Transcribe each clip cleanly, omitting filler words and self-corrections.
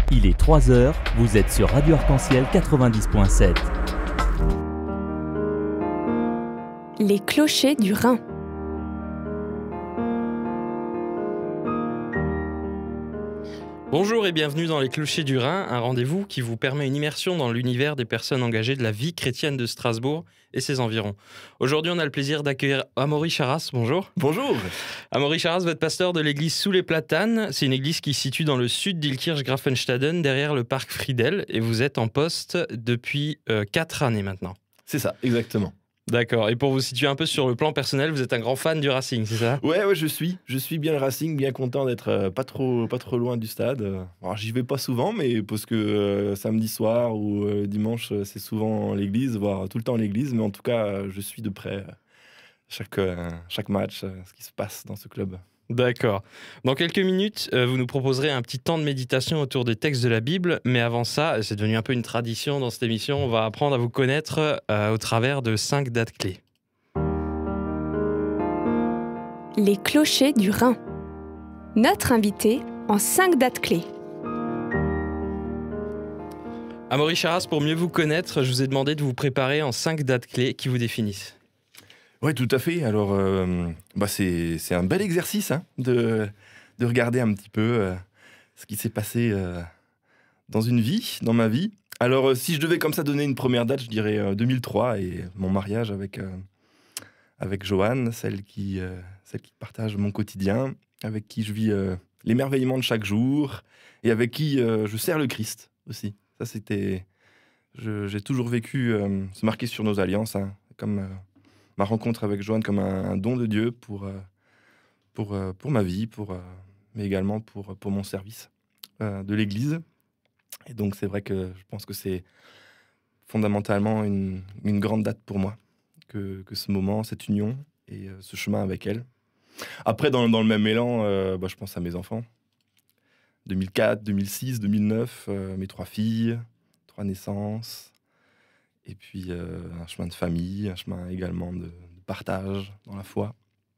Il est 3 heures, vous êtes sur Radio Arc-en-Ciel 90.7. Les clochers du Rhin. Bonjour et bienvenue dans Les Clochers du Rhin, un rendez-vous qui vous permet une immersion dans l'univers des personnes engagées de la vie chrétienne de Strasbourg et ses environs. Aujourd'hui, on a le plaisir d'accueillir Amaury Charras. Bonjour. Bonjour. Amaury Charras, vous êtes pasteur de l'église Sous les Platanes. C'est une église qui se situe dans le sud d'Illkirch-Grafenstaden, derrière le parc Friedel, et vous êtes en poste depuis 4 années maintenant. C'est ça, exactement. D'accord. Et pour vous situer un peu sur le plan personnel, vous êtes un grand fan du Racing, c'est ça ? Ouais, je suis bien le Racing, bien content d'être pas trop loin du stade. Alors, j'y vais pas souvent, mais parce que samedi soir ou dimanche, c'est souvent l'église, voire tout le temps l'église. Mais en tout cas, je suis de près chaque match, ce qui se passe dans ce club. D'accord. Dans quelques minutes, vous nous proposerez un petit temps de méditation autour des textes de la Bible. Mais avant ça, c'est devenu un peu une tradition dans cette émission. On va apprendre à vous connaître au travers de 5 dates clés. Les clochers du Rhin. Notre invité en 5 dates clés. Amaury Charras, pour mieux vous connaître, je vous ai demandé de vous préparer en 5 dates clés qui vous définissent. Oui, tout à fait. Alors, c'est un bel exercice de regarder un petit peu ce qui s'est passé dans ma vie. Alors, si je devais comme ça donner une première date, je dirais 2003 et mon mariage avec Joanne, celle qui partage mon quotidien, avec qui je vis l'émerveillement de chaque jour et avec qui je sers le Christ aussi. Ça, j'ai toujours vécu se marquer sur nos alliances, comme ma rencontre avec Joanne comme un don de Dieu pour ma vie, mais également pour mon service de l'Église. Et donc, c'est vrai que je pense que c'est fondamentalement une grande date pour moi, que ce moment, cette union et ce chemin avec elle. Après, dans le même élan, je pense à mes enfants. 2004, 2006, 2009, mes 3 filles, 3 naissances. Et puis un chemin de famille, un chemin également de partage dans la foi.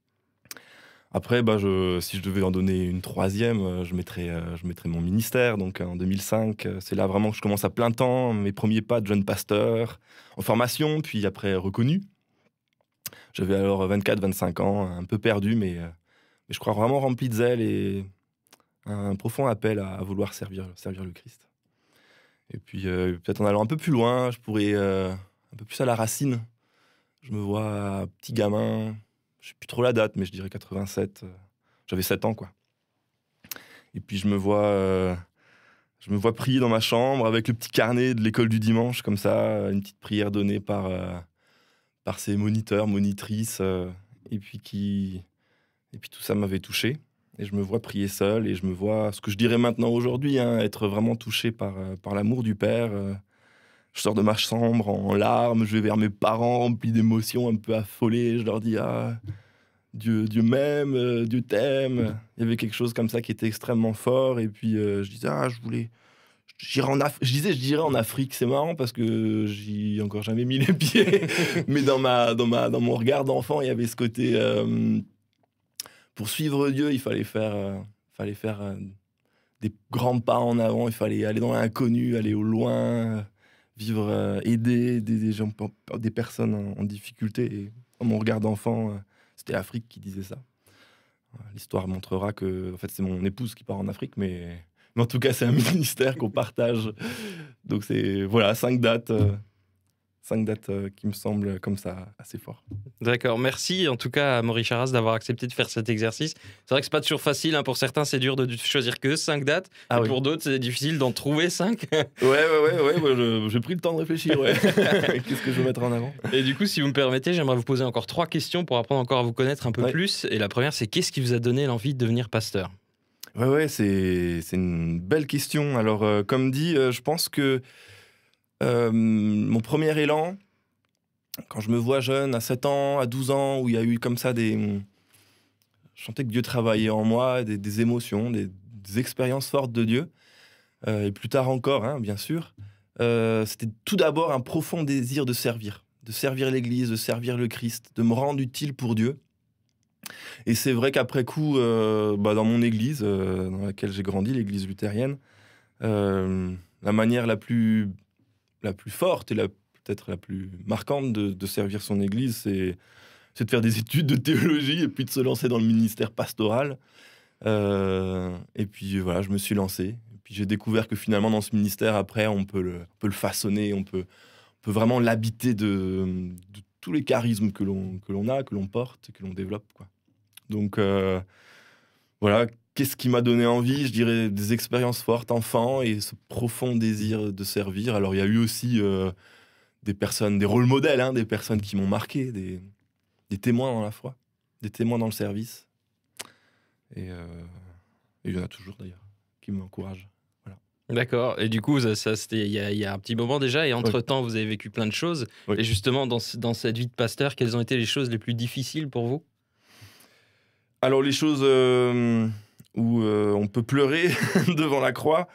Après, si je devais en donner une troisième, je mettrais mon ministère. Donc en 2005, c'est là vraiment que je commence à plein temps, mes premiers pas de jeune pasteur, en formation, puis après reconnu. J'avais alors 24-25 ans, un peu perdu, mais je crois vraiment rempli de zèle et un profond appel à vouloir servir le Christ. Et puis, peut-être en allant un peu plus loin, je pourrais un peu plus à la racine. Je me vois petit gamin, je sais plus trop la date, mais je dirais 87. J'avais 7 ans, quoi. Et puis, je me vois prier dans ma chambre avec le petit carnet de l'école du dimanche, comme ça, une petite prière donnée par ces moniteurs, monitrices, et puis tout ça m'avait touché. Et je me vois prier seul, et je me vois, ce que je dirais maintenant aujourd'hui, être vraiment touché par l'amour du Père. Je sors de ma chambre en larmes, je vais vers mes parents remplis d'émotions, un peu affolés. Je leur dis Dieu m'aime, Dieu t'aime. Il y avait quelque chose comme ça qui était extrêmement fort. Et puis je disais je dirais en Afrique. C'est marrant parce que j'y ai encore jamais mis les pieds. Mais dans mon regard d'enfant, il y avait ce côté... pour suivre Dieu, il fallait faire des grands pas en avant. Il fallait aller dans l'inconnu, aller au loin, vivre, aider des gens, des personnes en difficulté. Et dans mon regard d'enfant, c'était l'Afrique qui disait ça. L'histoire montrera que, en fait, c'est mon épouse qui part en Afrique, mais en tout cas, c'est un ministère qu'on partage. Donc, c'est 5 dates. 5 dates qui me semblent comme ça assez fort. D'accord, merci en tout cas à Amaury Charras d'avoir accepté de faire cet exercice. C'est vrai que c'est pas toujours facile, pour certains c'est dur de choisir que 5 dates, et pour d'autres c'est difficile d'en trouver 5. Ouais, j'ai pris le temps de réfléchir, ouais. Qu'est-ce que je veux mettre en avant ? Et du coup, si vous me permettez, j'aimerais vous poser encore 3 questions pour apprendre encore à vous connaître un peu plus. Et la première, c'est qu'est-ce qui vous a donné l'envie de devenir pasteur ? Ouais, c'est une belle question. Alors, comme dit, je pense que mon premier élan, quand je me vois jeune, à 7 ans, à 12 ans, où il y a eu comme ça je sentais que Dieu travaillait en moi, des émotions, des expériences fortes de Dieu, et plus tard encore, bien sûr, c'était tout d'abord un profond désir de servir l'Église, de servir le Christ, de me rendre utile pour Dieu. Et c'est vrai qu'après coup, dans mon église, dans laquelle j'ai grandi, l'église luthérienne, La manière la plus forte et peut-être la plus marquante de servir son Église, c'est de faire des études de théologie et puis de se lancer dans le ministère pastoral. Et puis voilà, je me suis lancé. Et puis j'ai découvert que finalement, dans ce ministère, après, on peut le façonner, on peut vraiment l'habiter de tous les charismes que l'on a, que l'on porte, que l'on développe, quoi. Donc voilà, qu'est-ce qui m'a donné envie? Je dirais des expériences fortes enfant et ce profond désir de servir. Alors il y a eu aussi des personnes, des rôles modèles, hein, des personnes qui m'ont marqué, des témoins dans la foi, des témoins dans le service. Et il y en a toujours d'ailleurs qui m'encouragent. Voilà. D'accord. Et du coup, ça c'était il y a un petit moment déjà. Et entre-temps, vous avez vécu plein de choses. Oui. Et justement, dans cette vie de pasteur, quelles ont été les choses les plus difficiles pour vous? Alors les choses où on peut pleurer devant la croix,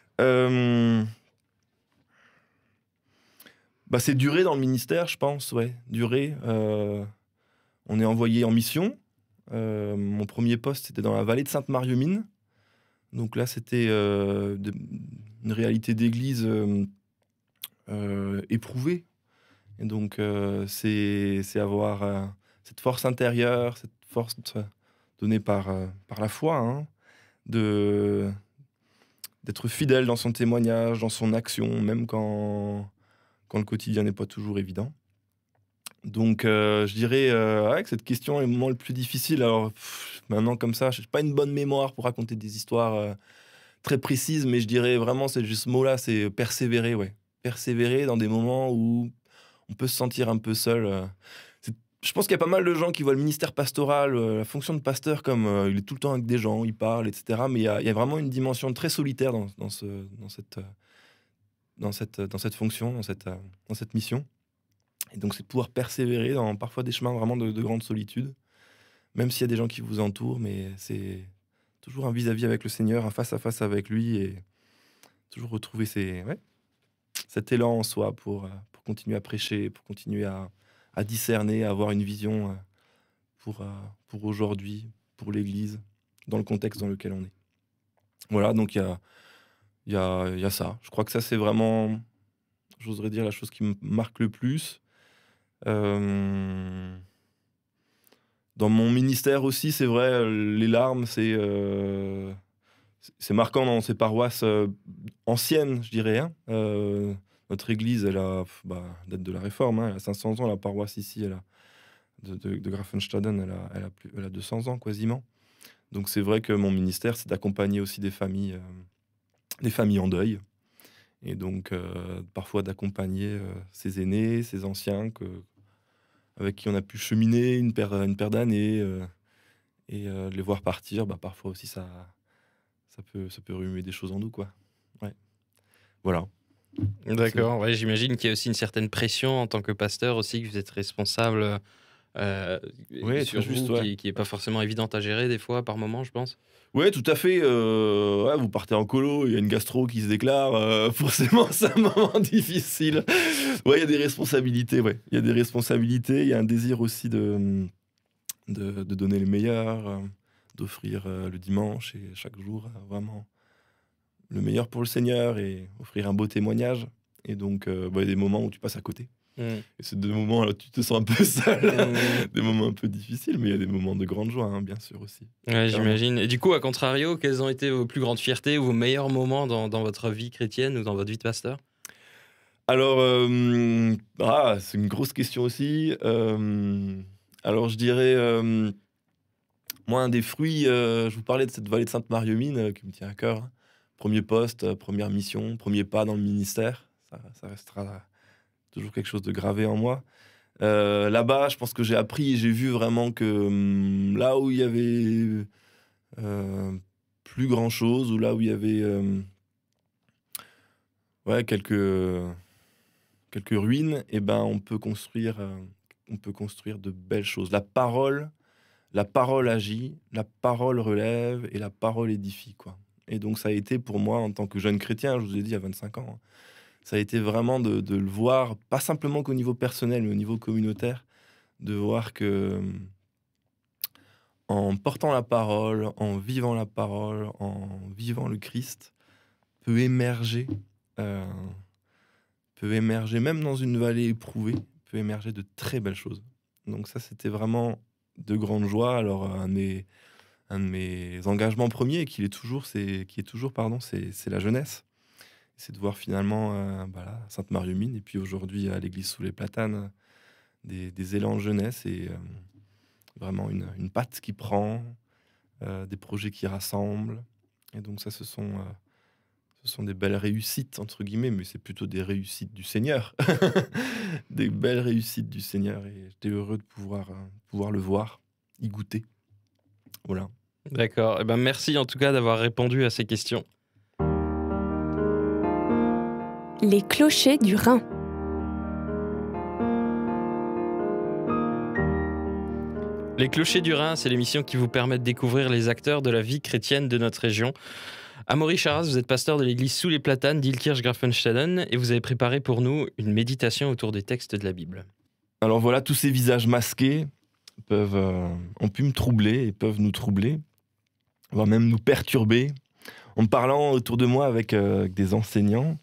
c'est durer dans le ministère, je pense, ouais, durer. On est envoyé en mission. Mon premier poste, c'était dans la vallée de Sainte-Marie-aux-Mines. Donc là, c'était une réalité d'église éprouvée. Et donc, c'est avoir cette force intérieure, cette force donnée par la foi, hein, d'être fidèle dans son témoignage, dans son action, même quand le quotidien n'est pas toujours évident. Donc, je dirais que cette question est le moment le plus difficile. Alors, maintenant, comme ça, je n'ai pas une bonne mémoire pour raconter des histoires très précises, mais je dirais vraiment, c'est juste ce mot-là, c'est persévérer, ouais. Persévérer dans des moments où on peut se sentir un peu seul. Je pense qu'il y a pas mal de gens qui voient le ministère pastoral, la fonction de pasteur, comme il est tout le temps avec des gens, il parle, etc. Mais il y a vraiment une dimension très solitaire dans cette fonction, dans cette mission. Et donc, c'est de pouvoir persévérer dans parfois des chemins vraiment de grande solitude, même s'il y a des gens qui vous entourent, mais c'est toujours un vis-à-vis avec le Seigneur, un face-à-face avec lui, et toujours retrouver cet élan en soi pour continuer à prêcher, pour continuer à discerner, à avoir une vision pour aujourd'hui, pour l'Église, dans le contexte dans lequel on est. Voilà, donc il y a ça. Je crois que ça, c'est vraiment, j'oserais dire, la chose qui me marque le plus. Dans mon ministère aussi, c'est vrai, les larmes, c'est marquant dans ces paroisses anciennes, je dirais. Hein. Notre église, elle date de la Réforme, hein, elle a 500 ans. La paroisse ici, de Grafenstaden, elle a 200 ans quasiment. Donc c'est vrai que mon ministère, c'est d'accompagner aussi des familles en deuil. Et donc parfois d'accompagner ces aînés, ces anciens avec qui on a pu cheminer une paire d'années et les voir partir, parfois aussi ça peut remuer des choses en nous, quoi. Ouais. Voilà. D'accord, ouais, j'imagine qu'il y a aussi une certaine pression en tant que pasteur aussi, que vous êtes responsable sur juste, vous, ouais. qui n'est pas forcément évidente à gérer des fois, par moment, je pense. Ouais, tout à fait. Vous partez en colo, il y a une gastro qui se déclare. Forcément, c'est un moment difficile. Ouais, il y a des responsabilités. Ouais, il y a des responsabilités. Il y a un désir aussi de donner le meilleur, d'offrir le dimanche et chaque jour vraiment le meilleur pour le Seigneur et offrir un beau témoignage. Et donc, il y a des moments où tu passes à côté. Et c'est des moments où tu te sens un peu seul, des moments un peu difficiles, mais il y a des moments de grande joie, hein, bien sûr aussi. Ouais, j'imagine. Et du coup, à contrario, quelles ont été vos plus grandes fiertés ou vos meilleurs moments dans votre vie chrétienne ou dans votre vie de pasteur? Alors, c'est une grosse question aussi. Alors, je dirais, moi, un des fruits, je vous parlais de cette vallée de Sainte-Marie-aux-Mines qui me tient à cœur. Hein. Premier poste, première mission, premier pas dans le ministère. Ça restera toujours quelque chose de gravé en moi. Là-bas, je pense que j'ai appris et j'ai vu vraiment que là où il y avait plus grand-chose, ou là où il y avait quelques ruines, on peut construire de belles choses. La parole agit, la parole relève et la parole édifie, quoi. Et donc ça a été pour moi, en tant que jeune chrétien, je vous ai dit, à 25 ans, hein, ça a été vraiment de le voir, pas simplement qu'au niveau personnel, mais au niveau communautaire, de voir que en portant la parole, en vivant le Christ, peut émerger, même dans une vallée éprouvée, peut émerger de très belles choses. Donc ça, c'était vraiment de grandes joies. Alors, un de mes engagements premiers, qui est toujours, c'est la jeunesse. C'est de voir finalement Sainte-Marie-aux-Mines, et puis aujourd'hui à l'église sous les platanes, des élans de jeunesse, et vraiment une patte qui prend, des projets qui rassemblent. Et donc ça, ce sont des belles réussites, entre guillemets, mais c'est plutôt des réussites du Seigneur. Des belles réussites du Seigneur, et j'étais heureux de pouvoir le voir, y goûter. Voilà. D'accord. Eh ben, merci en tout cas d'avoir répondu à ces questions. Les clochers du Rhin. Les Clochers du Rhin, c'est l'émission qui vous permet de découvrir les acteurs de la vie chrétienne de notre région. Amaury Charras, vous êtes pasteur de l'église sous les platanes d'Illkirch-Grafenstaden, et vous avez préparé pour nous une méditation autour des textes de la Bible. Alors voilà, tous ces visages masqués ont pu me troubler et peuvent nous troubler, voire même nous perturber. En parlant autour de moi avec des enseignants,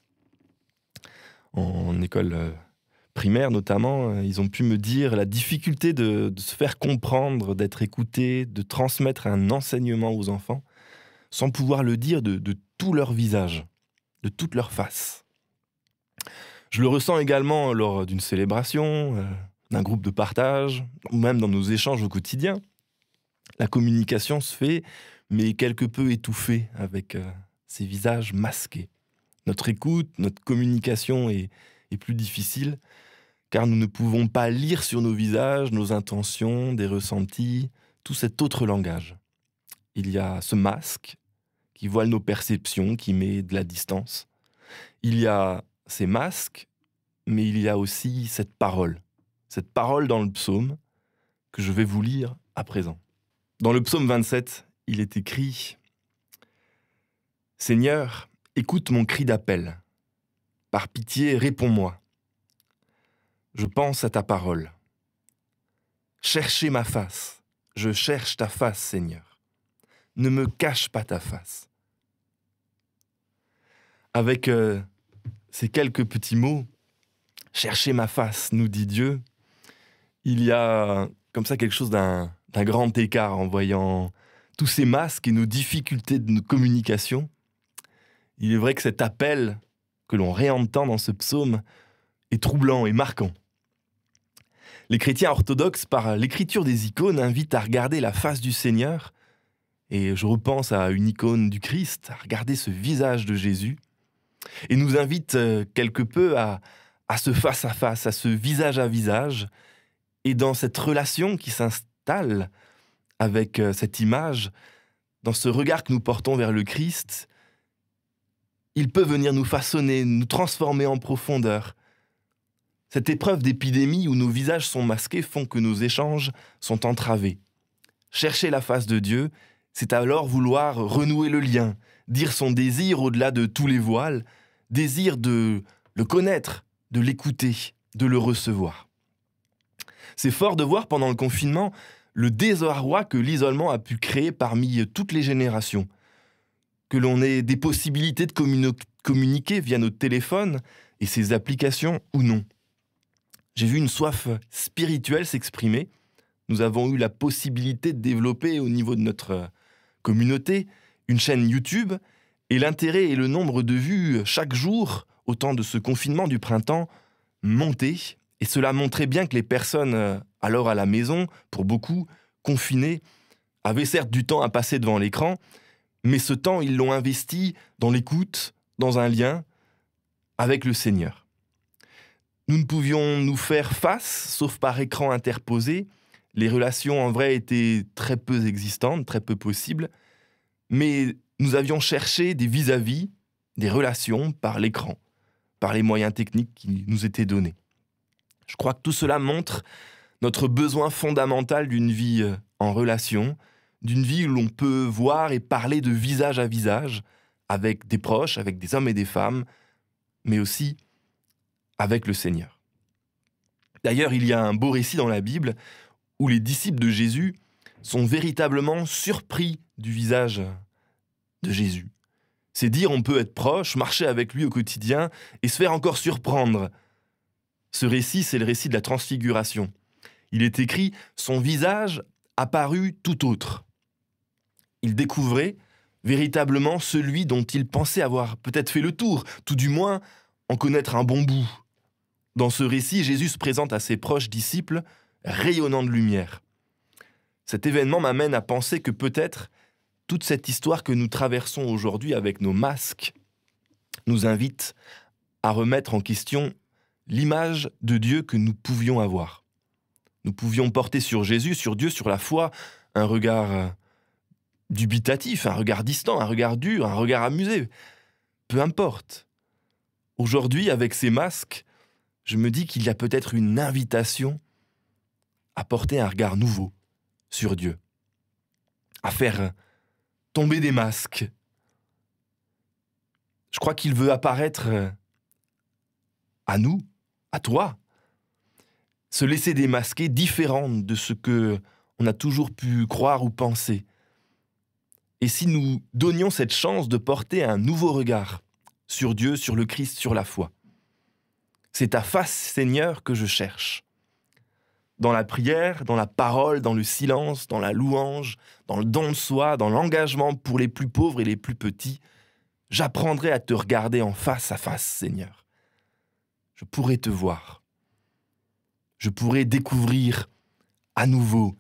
en école primaire notamment, ils ont pu me dire la difficulté de se faire comprendre, d'être écouté, de transmettre un enseignement aux enfants, sans pouvoir le dire de tout leur visage, de toute leur face. Je le ressens également lors d'une célébration, d'un groupe de partage, ou même dans nos échanges au quotidien. La communication se fait, mais quelque peu étouffée avec ces visages masqués. Notre écoute, notre communication est plus difficile, car nous ne pouvons pas lire sur nos visages nos intentions, des ressentis, tout cet autre langage. Il y a ce masque qui voile nos perceptions, qui met de la distance. Il y a ces masques, mais il y a aussi cette parole dans le psaume que je vais vous lire à présent. Dans le psaume 27, il est écrit « Seigneur, écoute mon cri d'appel. Par pitié, réponds-moi. Je pense à ta parole. Cherchez ma face. Je cherche ta face, Seigneur. Ne me cache pas ta face. » Avec ces quelques petits mots, « Cherchez ma face », nous dit Dieu, il y a comme ça quelque chose d'un grand écart en voyant tous ces masques et nos difficultés de communication. Il est vrai que cet appel que l'on réentend dans ce psaume est troublant et marquant. Les chrétiens orthodoxes, par l'écriture des icônes, invitent à regarder la face du Seigneur, et je repense à une icône du Christ, à regarder ce visage de Jésus, et nous invitent quelque peu à ce face-à-face, à ce visage à visage, et dans cette relation qui s'installe avec cette image, dans ce regard que nous portons vers le Christ, il peut venir nous façonner, nous transformer en profondeur. Cette épreuve d'épidémie où nos visages sont masqués font que nos échanges sont entravés. Chercher la face de Dieu, c'est alors vouloir renouer le lien, dire son désir au-delà de tous les voiles, désir de le connaître, de l'écouter, de le recevoir. C'est fort de voir pendant le confinement le désarroi que l'isolement a pu créer parmi toutes les générations. Que l'on ait des possibilités de communiquer via nos téléphones et ces applications ou non. J'ai vu une soif spirituelle s'exprimer. Nous avons eu la possibilité de développer au niveau de notre communauté une chaîne YouTube, et l'intérêt et le nombre de vues chaque jour, au temps de ce confinement du printemps, montaient. Et cela montrait bien que les personnes, alors à la maison, pour beaucoup, confinées, avaient certes du temps à passer devant l'écran, mais ce temps, ils l'ont investi dans l'écoute, dans un lien avec le Seigneur. Nous ne pouvions nous faire face, sauf par écran interposé. Les relations, en vrai, étaient très peu existantes, très peu possibles, mais nous avions cherché des vis-à-vis, des relations par l'écran, par les moyens techniques qui nous étaient donnés. Je crois que tout cela montre notre besoin fondamental d'une vie en relation, d'une vie où l'on peut voir et parler de visage à visage, avec des proches, avec des hommes et des femmes, mais aussi avec le Seigneur. D'ailleurs, il y a un beau récit dans la Bible où les disciples de Jésus sont véritablement surpris du visage de Jésus. C'est dire on peut être proche, marcher avec lui au quotidien et se faire encore surprendre. Ce récit, c'est le récit de la transfiguration. Il est écrit « Son visage apparut tout autre ». Il découvrait véritablement celui dont il pensait avoir peut-être fait le tour, tout du moins en connaître un bon bout. Dans ce récit, Jésus se présente à ses proches disciples rayonnant de lumière. Cet événement m'amène à penser que peut-être toute cette histoire que nous traversons aujourd'hui avec nos masques nous invite à remettre en question l'image de Dieu que nous pouvions avoir. Nous pouvions porter sur Jésus, sur Dieu, sur la foi, un regard dubitatif, un regard distant, un regard dur, un regard amusé. Peu importe. Aujourd'hui, avec ces masques, je me dis qu'il y a peut-être une invitation à porter un regard nouveau sur Dieu, à faire tomber des masques. Je crois qu'il veut apparaître à nous, à toi, se laisser démasquer différent de ce que on a toujours pu croire ou penser. Et si nous donnions cette chance de porter un nouveau regard sur Dieu, sur le Christ, sur la foi. C'est ta face, Seigneur, que je cherche. Dans la prière, dans la parole, dans le silence, dans la louange, dans le don de soi, dans l'engagement pour les plus pauvres et les plus petits, j'apprendrai à te regarder en face à face, Seigneur. Je pourrai te voir. Je pourrai découvrir à nouveau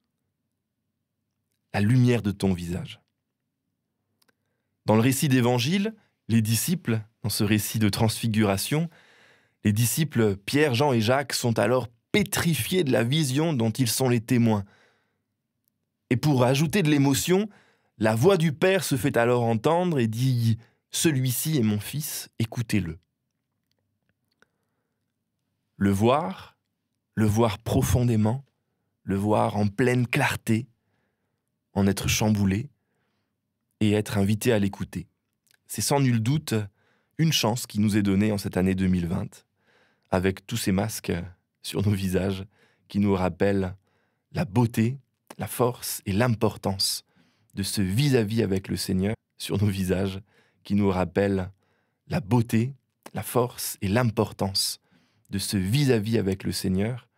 la lumière de ton visage. Dans le récit d'Évangile, les disciples, dans ce récit de transfiguration, les disciples Pierre, Jean et Jacques sont alors pétrifiés de la vision dont ils sont les témoins. Et pour ajouter de l'émotion, la voix du Père se fait alors entendre et dit « Celui-ci est mon Fils, écoutez-le ». Le voir profondément, le voir en pleine clarté, en être chamboulé et être invité à l'écouter. C'est sans nul doute une chance qui nous est donnée en cette année 2020, avec tous ces masques sur nos visages qui nous rappellent la beauté, la force et l'importance de ce vis-à-vis avec le Seigneur sur nos visages, qui nous rappellent la beauté, la force et l'importance de ce vis-à-vis avec le Seigneur